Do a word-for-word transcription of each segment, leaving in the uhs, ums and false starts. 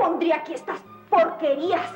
pondría aquí estas porquerías.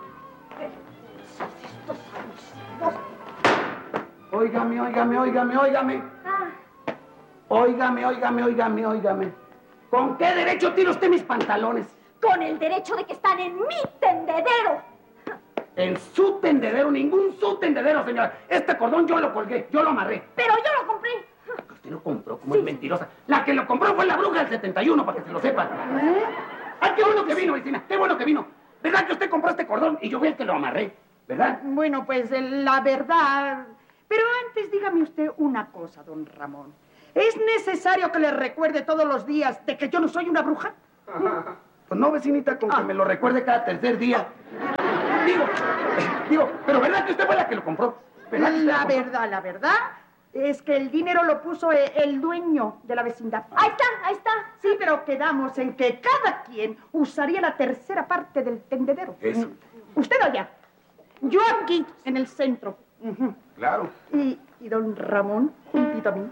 Estos abusivos. Óigame, óigame, óigame, óigame. Ah. Óigame, óigame, óigame, óigame. ¿Con qué derecho tira usted mis pantalones? Con el derecho de que están en mi tendedero. En su tendedero, ningún su tendedero, señora. Este cordón yo lo colgué, yo lo amarré. Pero yo lo compré. Que usted lo compró, como Sí. es mentirosa. La que lo compró fue la bruja del setenta y uno, para que se lo sepa. ¿Eh? ¡Ay, qué bueno que vino, vecina! ¡Qué bueno que vino! ¿Verdad que usted compró este cordón y yo fui el que lo amarré? ¿Verdad? Bueno, pues la verdad... Pero antes dígame usted una cosa, don Ramón. ¿Es necesario que le recuerde todos los días de que yo no soy una bruja? Pues no, vecinita, con Ah. que me lo recuerde cada tercer día. Digo, digo, pero ¿verdad que usted fue la que lo compró? ¿Verdad que usted La lo compró? verdad, la verdad es que el dinero lo puso e- el dueño de la vecindad. Ahí está, ahí está. Sí, pero quedamos en que cada quien usaría la tercera parte del tendedero. Eso. Usted allá, yo aquí, en el centro. Ujú. Claro. Y, y don Ramón, juntito a mí.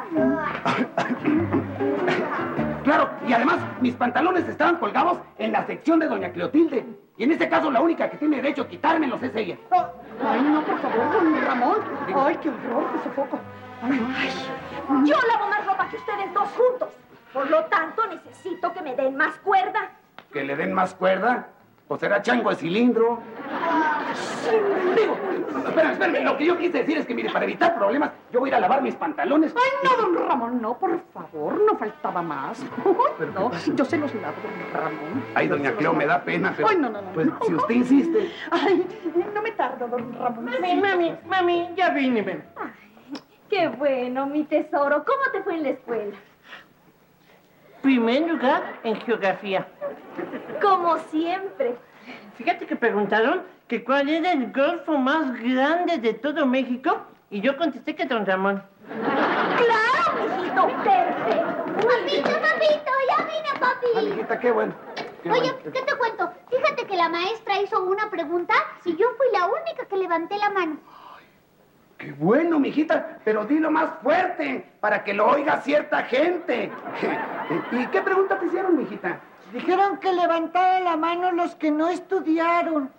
Claro, y además mis pantalones estaban colgados en la sección de doña Cleotilde. Y en este caso la única que tiene derecho a quitármelos es ella. Oh, ay, no, por favor, don Ramón. Ay, qué horror, qué sofoco. Ay, no. Ay. Yo lavo más ropa que ustedes dos juntos. Por lo tanto, necesito que me den más cuerda. ¿Que le den más cuerda? ¿O será chango de cilindro? Digo, espérame, espérame, lo que yo quise decir es que, mire, para evitar problemas, yo voy a ir a lavar mis pantalones. Ay, no, don Ramón, no, por favor, no faltaba más. Pero, No, ¿qué pasó? yo se los lavo, don Ramón. Ay, doña Cleo, me da pena, pero... Ay, no, no, no. Pues, si usted insiste... Ay, no me tardo, don Ramón. Mami, mami, mami, ya vine, ven. Ay, qué bueno, mi tesoro. ¿Cómo te fue en la escuela? Primer lugar en geografía. Como siempre. Fíjate que preguntaron que cuál era el golfo más grande de todo México y yo contesté que Don Ramón. ¡Claro, mijito! ¡Perfecto! Papito, papito, ya vine, Ah, papi. mijita, qué bueno. Qué Oye, bueno. ¿qué te cuento? Fíjate que la maestra hizo una pregunta y yo fui la única que levanté la mano. Qué bueno, mijita, pero dilo más fuerte, para que lo oiga cierta gente. ¿Y qué pregunta te hicieron, mijita? Dijeron que levantara la mano los que no estudiaron.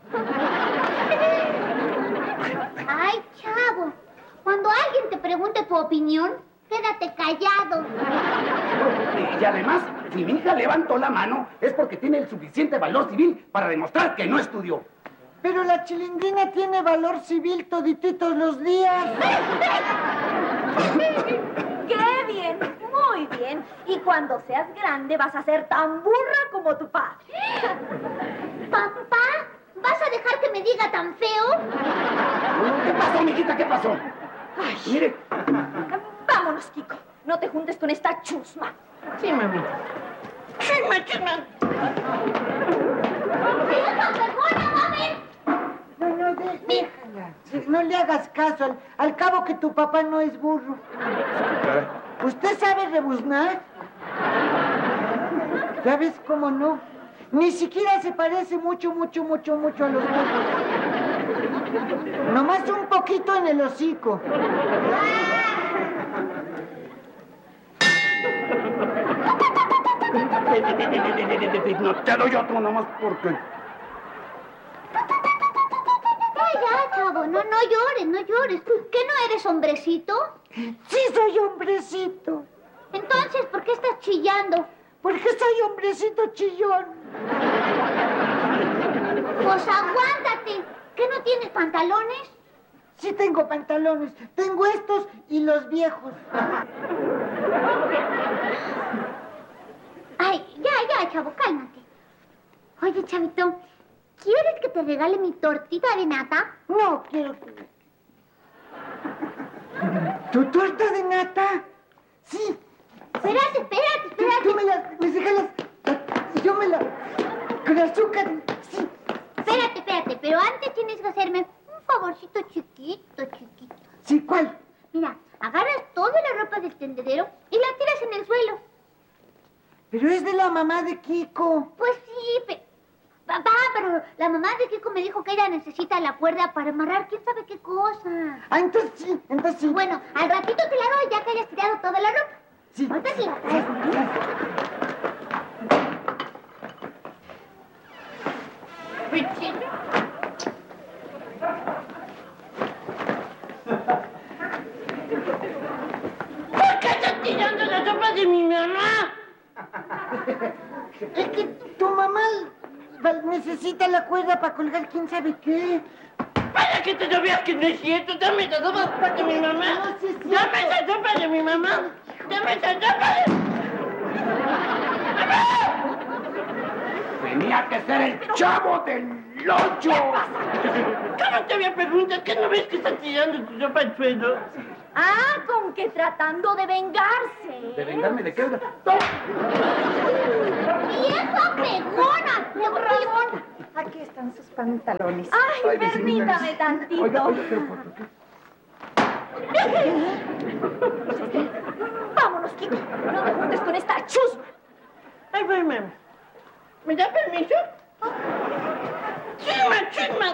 Ay, chavo, cuando alguien te pregunte tu opinión, quédate callado. Y además, si mi hija levantó la mano, es porque tiene el suficiente valor civil para demostrar que no estudió. Pero la chilindrina tiene valor civil todititos los días. ¡Qué bien! Muy bien. Y cuando seas grande vas a ser tan burra como tu padre. Papá, ¿vas a dejar que me diga tan feo? ¿Qué pasó, mijita? ¿Qué pasó? Mire, Vámonos, Kiko. No te juntes con esta chusma. Sí, mami. Chisma, chisma. ¡Hija, perdona, mami! No, no, de- déjala. Sí, no le hagas caso. Al, al cabo que tu papá no es burro. ¿Usted sabe rebuznar? ¿Ya ves cómo no? Ni siquiera se parece mucho, mucho, mucho, mucho a los burros. Nomás un poquito en el hocico. no te doy otro nomás porque... Ya, ya, chavo, no, no llores, no llores. ¿Qué no eres hombrecito? Sí, soy hombrecito. Entonces, ¿por qué estás chillando? Porque soy hombrecito chillón. Pues aguántate. ¿Qué no tienes pantalones? Sí tengo pantalones. Tengo estos y los viejos. Ay, ya, ya, chavo, cálmate. Oye, chavito, ¿quieres que te regale mi tortita de nata? No quiero que... ¿Tu torta de nata? Sí. Espérate, espérate, Tú, espérate. tú me las... Me dejas las... Yo me la... Con azúcar. Sí. Espérate, espérate, pero antes tienes que hacerme un favorcito chiquito, chiquito. Sí, ¿cuál? Mira, agarras toda la ropa del tendedero y la tiras en el suelo. Pero es de la mamá de Kiko. Pues sí, pe... Papá, pero la mamá de Kiko me dijo que ella necesita la cuerda para amarrar quién sabe qué cosa. Ah, entonces sí, entonces sí. Bueno, al ratito te la doy ya que hayas tirado toda la ropa. Sí. Ahorita sí. Es que tu mamá necesita la cuerda para colgar quién sabe qué. ¿Para qué te sabías que no es cierto? Dame esa sopa de mi mamá. No, sí es cierto. Dame esa sopa de mi mamá. Dame esa sopa de... Tenía que ser el chavo del ocho. ¿Cómo te había preguntado? ¿Qué no ves que está tirando tu sopa al suelo? Ah, con que tratando de vengarse. ¿De vengarme de qué? ¡Vieja pegona! ¡Pegona! Aquí están sus pantalones. Ay, Ay, vecinita. permítame tantito. Oiga, oiga, pero ¿por qué? Vámonos, Kiko. No te juntes con esta chusma. Ay, voy, mamá. ¿Me da permiso? ¡Chisma, chisma!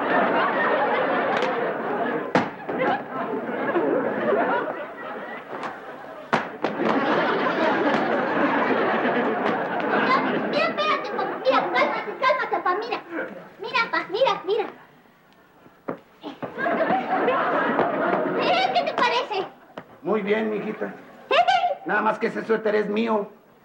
Mira, espérate, pa. Mira, cálmate, cálmate, pa. Mira. Mira, pa. Mira, mira. Eh, ¿Qué te parece? Muy bien, mijita. Nada más que ese suéter es mío.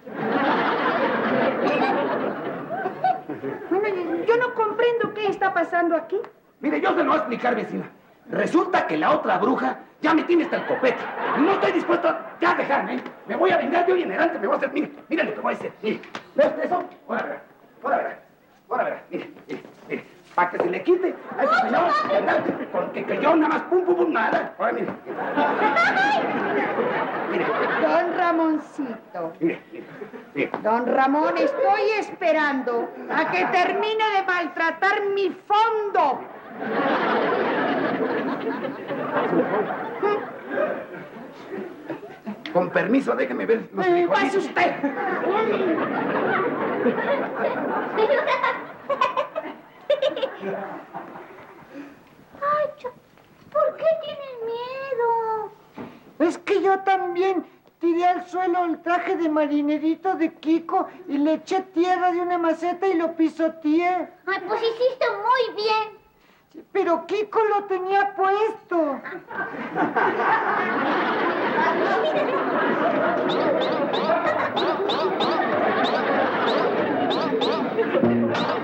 Bueno, yo no comprendo qué está pasando aquí. Mire, yo se lo voy a explicar, vecina. Resulta que la otra bruja ya me tiene hasta el copete. Y no estoy dispuesto a ya dejarme, ¿eh? Me voy a vengar de hoy en adelante, me voy a hacer... Mire, mire lo que voy a hacer. Mire, ¿ves eso? Ahora verá, ahora verá, ahora verá. Mire, mire, mire. Para que se le quite a ese señor, ¿verdad? Porque que yo nada más pum, pum, pum, nada. Ahora mire. Mire, Don Ramoncito. mire, mire, mire. Don Ramón, estoy esperando a que termine de maltratar mi fondo. Con permiso, déjeme ver los Eh, frijolitos. pase usted. Ay, Cha, ¿por qué tienes miedo? Es que yo también tiré al suelo el traje de marinerito de Kiko y le eché tierra de una maceta y lo pisoteé. Ay, pues hiciste muy bien. Sí, pero Kiko lo tenía puesto.